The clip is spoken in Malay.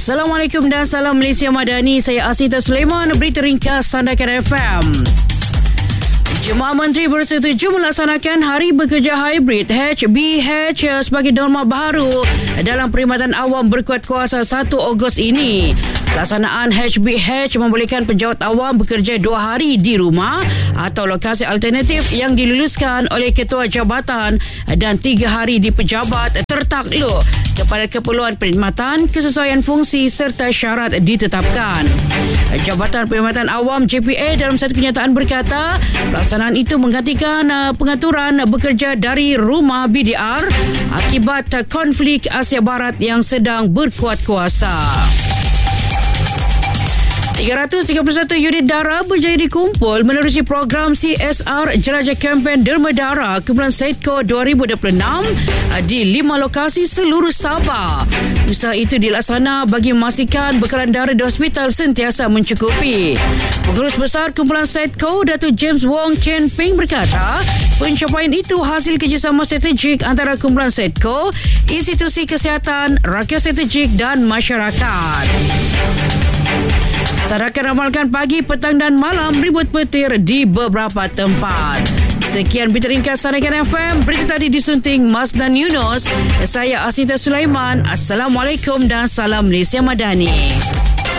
Assalamualaikum dan salam Malaysia Madani. Saya Asita Sulaiman, berita ringkas Sandakan FM. Jemaah Menteri bersetuju melaksanakan Hari Bekerja Hybrid HBH sebagai norma baru dalam Perkhidmatan Awam berkuat kuasa 1 Ogos ini. Pelaksanaan HBH membolehkan penjawat awam bekerja 2 hari di rumah atau lokasi alternatif yang diluluskan oleh Ketua Jabatan dan 3 hari di pejabat tertakluk kepada keperluan perkhidmatan, kesesuaian fungsi serta syarat ditetapkan. Jabatan Perkhidmatan Awam JPA dalam satu kenyataan berkata, pelaksanaan itu menggantikan pengaturan bekerja dari rumah BDR akibat konflik Asia Barat yang sedang berkuat kuasa. 331 unit darah berjaya dikumpul menerusi program CSR Jelajah Kempen Derma Darah Kumpulan Sedco 2026 di 5 lokasi seluruh Sabah. Usaha itu dilaksana bagi memastikan bekalan darah di hospital sentiasa mencukupi. Pengurus Besar Kumpulan Sedco, Datuk James Wong Ken Ping berkata, pencapaian itu hasil kerjasama strategik antara Kumpulan Sedco, institusi kesihatan, rakyat strategik dan masyarakat. Sadakan ramalkan pagi, petang dan malam ribut petir di beberapa tempat. Sekian berita ringkas Sandakan FM. Berita tadi disunting Masdan Yunus. Saya Asita Sulaiman. Assalamualaikum dan salam Malaysia Madani.